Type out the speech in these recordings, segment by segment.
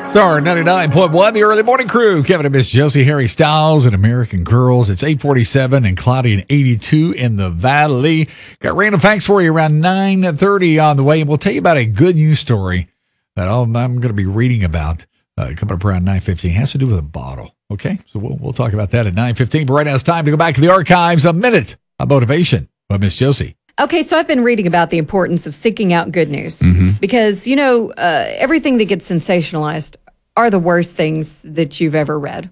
Star 99.1, the early morning crew. Kevin and Miss Josie, Harry Styles, and American Girls. It's 8:47 and cloudy and 82 in the valley. Got random facts for you around 9:30 on the way. And we'll tell you about a good news story that I'm going to be reading about coming up around 9:15. It has to do with a bottle. Okay, so we'll talk about that at 9:15. But right now it's time to go back to the archives. A minute of motivation by Miss Josie. Okay, so I've been reading about the importance of seeking out good news because, everything that gets sensationalized are the worst things that you've ever read.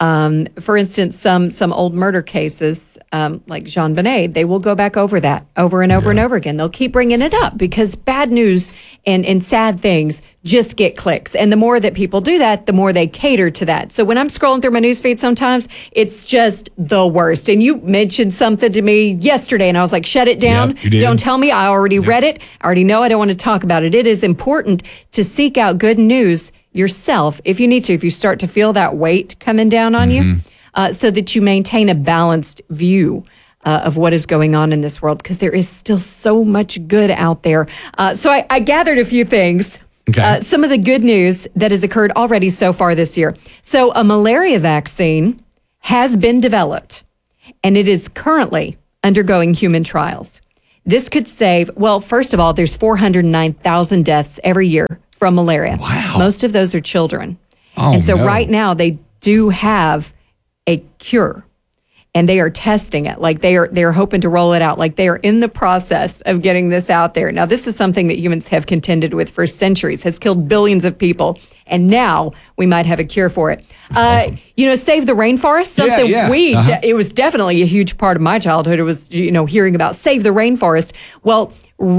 For instance, some old murder cases, like Jean Bonnet, they will go back over that over and over and over again. They'll keep bringing it up because bad news and sad things just get clicks. And the more that people do that, the more they cater to that. So when I'm scrolling through my newsfeed sometimes, it's just the worst. And you mentioned something to me yesterday, and I was like, shut it down. Yep, you did. Don't tell me. I already read it. I already know. I don't want to talk about it. It is important to seek out good news yourself if you need to, if you start to feel that weight coming down on you, so that you maintain a balanced view of what is going on in this world, because there is still so much good out there. So I gathered a few things. Okay. Some of the good news that has occurred already so far this year. So a malaria vaccine has been developed, and it is currently undergoing human trials. This could save, well, first of all, there's 409,000 deaths every year from malaria. Wow. Most of those are children. Oh, and so no. right now they do have a cure, and they are testing it. Like they're hoping to roll it out. Like they are in the process of getting this out there. Now, this is something that humans have contended with for centuries, has killed billions of people. And now we might have a cure for it. Awesome. Save the rainforest, something Yeah. it was definitely a huge part of my childhood. It was, hearing about save the rainforest. Well,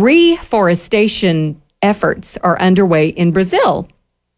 reforestation efforts are underway in Brazil.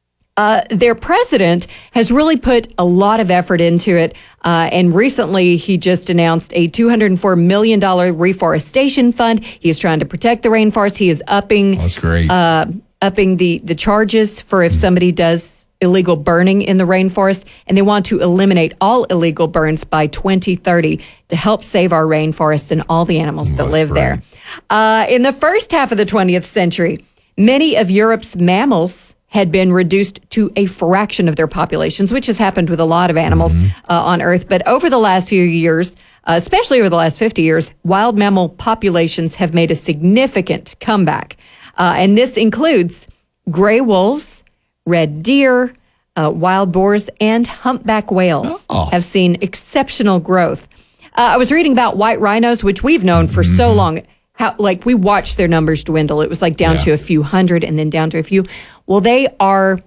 Their president has really put a lot of effort into it. And recently, he just announced a $204 million reforestation fund. He is trying to protect the rainforest. He is upping That's great. upping the charges for if somebody does illegal burning in the rainforest. And they want to eliminate all illegal burns by 2030 to help save our rainforests and all the animals that live there. In the first half of the 20th century, many of Europe's mammals had been reduced to a fraction of their populations, which has happened with a lot of animals on Earth. But over the last few years, especially over the last 50 years, wild mammal populations have made a significant comeback. And this includes gray wolves, red deer, wild boars, and humpback whales have seen exceptional growth. I was reading about white rhinos, which we've known for so long. How, we watched their numbers dwindle. It was down to a few hundred and then down to a few. Well, they are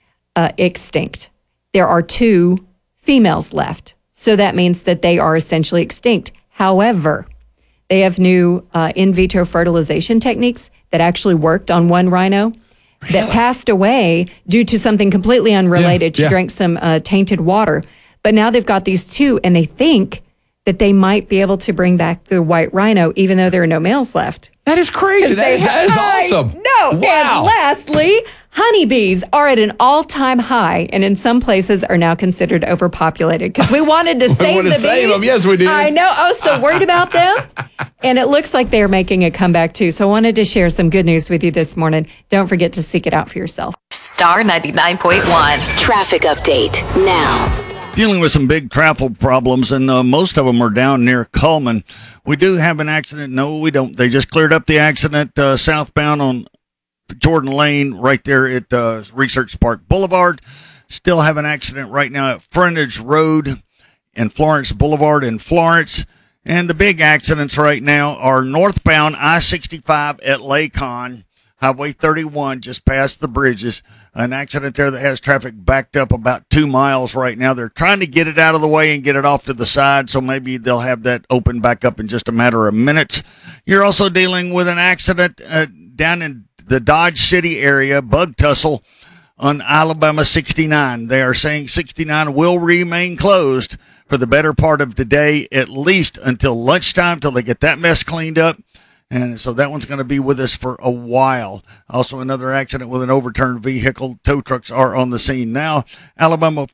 extinct. There are 2 females left. So that means that they are essentially extinct. However, they have new in vitro fertilization techniques that actually worked on one rhino that passed away due to something completely unrelated. She drank some tainted water. But now they've got these 2, and they think that they might be able to bring back the white rhino, even though there are no males left. That is crazy. That is awesome. No. Wow. And lastly, honeybees are at an all-time high, and in some places are now considered overpopulated because we wanted to save the bees. Save them. Yes, we did. I know. I was so worried about them. And it looks like they're making a comeback, too. So I wanted to share some good news with you this morning. Don't forget to seek it out for yourself. Star 99.1. Traffic update now. Dealing with some big traffic problems, and most of them are down near Coleman. We do have an accident. No, we don't. They just cleared up the accident southbound on Jordan Lane right there at Research Park Boulevard. Still have an accident right now at Frontage Road and Florence Boulevard in Florence. And the big accidents right now are northbound I-65 at Lacon, Highway 31, just past the bridges. An accident there that has traffic backed up about 2 miles right now. They're trying to get it out of the way and get it off to the side, so maybe they'll have that open back up in just a matter of minutes. You're also dealing with an accident down in the Dodge City area, bug tussle on Alabama 69. They are saying 69 will remain closed for the better part of the day, at least until lunchtime, till they get that mess cleaned up. And so that one's going to be with us for a while. Also, another accident with an overturned vehicle. Tow trucks are on the scene now. Alabama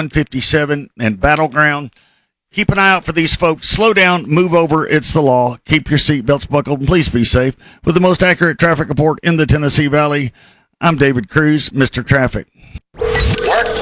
157 and Battleground. Keep an eye out for these folks. Slow down, move over. It's the law. Keep your seatbelts buckled, and please be safe. With the most accurate traffic report in the Tennessee Valley, I'm David Cruz, Mr. Traffic.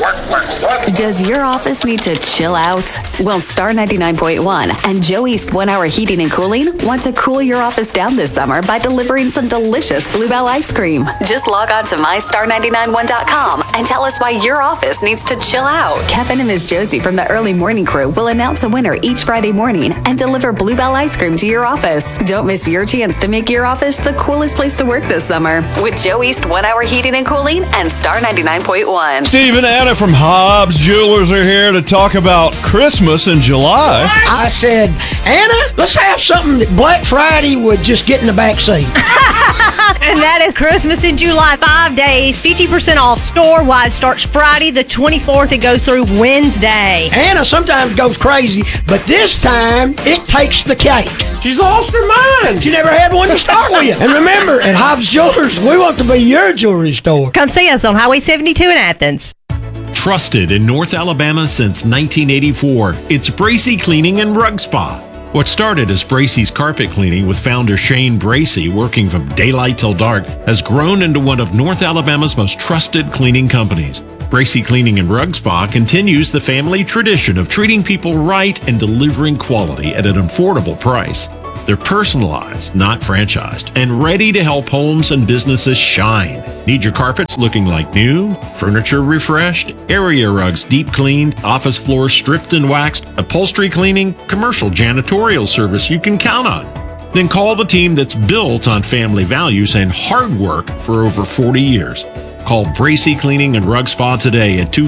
Does your office need to chill out? Well, Star 99.1 and Joe East 1 Hour Heating and Cooling want to cool your office down this summer by delivering some delicious Bluebell ice cream. Just log on to mystar991.com and tell us why your office needs to chill out. Kevin and Miss Josie from the Early Morning Crew will announce a winner each Friday morning and deliver Bluebell ice cream to your office. Don't miss your chance to make your office the coolest place to work this summer with Joe East 1 Hour Heating and Cooling and Star 99.1. Steve and Anna from Hobbs Jewelers are here to talk about Christmas in July. I said, Anna, let's have something that Black Friday would just get in the back seat. And that is Christmas in July. 5 days, 50% off store-wide. Starts Friday the 24th. It goes through Wednesday. Anna sometimes goes crazy, but this time it takes the cake. She's lost her mind. She never had one to start with. And remember, at Hobbs Jewelers, we want to be your jewelry store. Come see us on Highway 72 in Athens. Trusted in North Alabama since 1984, it's Bracey Cleaning and Rug Spa. What started as Bracey's carpet cleaning with founder Shane Bracey working from daylight till dark has grown into one of North Alabama's most trusted cleaning companies. Bracey Cleaning and Rug Spa continues the family tradition of treating people right and delivering quality at an affordable price. They're personalized, not franchised, and ready to help homes and businesses shine. Need your carpets looking like new, furniture refreshed, area rugs deep cleaned, office floors stripped and waxed, upholstery cleaning, commercial janitorial service you can count on. Then call the team that's built on family values and hard work for over 40 years. Call Bracey Cleaning and Rug Spa today at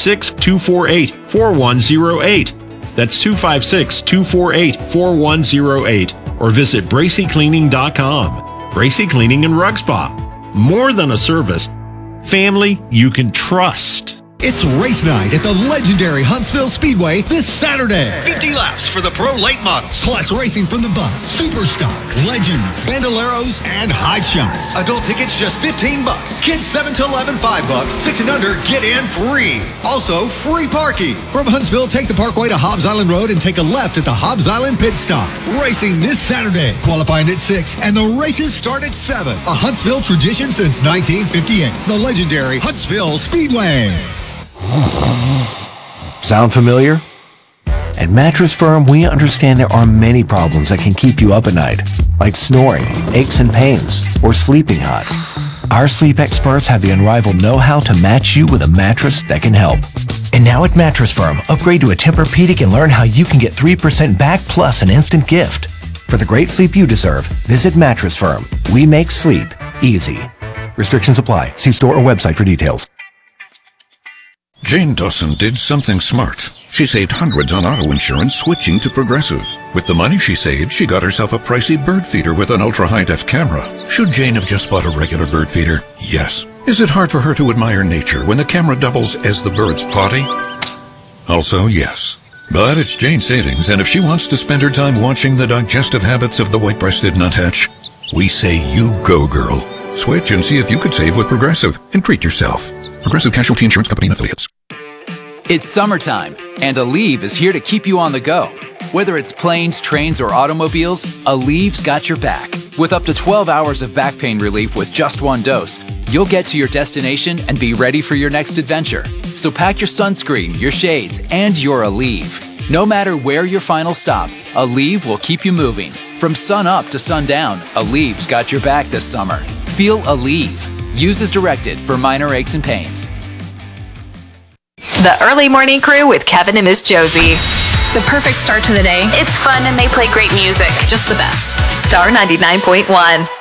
256-248-4108. That's 256-248-4108. Or visit BraceyCleaning.com. Bracey Cleaning and Rug Spa. More than a service, family you can trust. It's race night at the legendary Huntsville Speedway this Saturday. 50 laps for the pro late models. Plus racing from the bus, Superstock, Legends, Bandoleros, and Hot Shots. Adult tickets just $15. Kids 7 to 11, $5. 6 and under, get in free. Also, free parking. From Huntsville, take the Parkway to Hobbs Island Road and take a left at the Hobbs Island Pit Stop. Racing this Saturday. Qualifying at 6 and the races start at 7. A Huntsville tradition since 1958. The legendary Huntsville Speedway. Sound familiar? At Mattress Firm, we understand there are many problems that can keep you up at night, like snoring, aches and pains, or sleeping hot. Our sleep experts have the unrivaled know-how to match you with a mattress that can help. And now at Mattress Firm, upgrade to a Tempur-Pedic and learn how you can get 3% back plus an instant gift. For the great sleep you deserve, visit Mattress Firm. We make sleep easy. Restrictions apply. See store or website for details. Jane Dawson did something smart. She saved hundreds on auto insurance switching to Progressive. With the money she saved, she got herself a pricey bird feeder with an ultra-high-def camera. Should Jane have just bought a regular bird feeder? Yes. Is it hard for her to admire nature when the camera doubles as the bird's potty? Also, yes. But it's Jane's savings, and if she wants to spend her time watching the digestive habits of the white-breasted nuthatch, we say you go, girl. Switch and see if you could save with Progressive and treat yourself. Progressive Casualty Insurance Company and Affiliates. It's summertime, and Aleve is here to keep you on the go. Whether it's planes, trains, or automobiles, Aleve's got your back. With up to 12 hours of back pain relief with just one dose, you'll get to your destination and be ready for your next adventure. So pack your sunscreen, your shades, and your Aleve. No matter where your final stop, Aleve will keep you moving. From sun up to sundown, Aleve's got your back this summer. Feel Aleve. Use as directed for minor aches and pains. The Early Morning Crew with Kevin and Miss Josie. The perfect start to the day. It's fun and they play great music. Just the best. Star 99.1.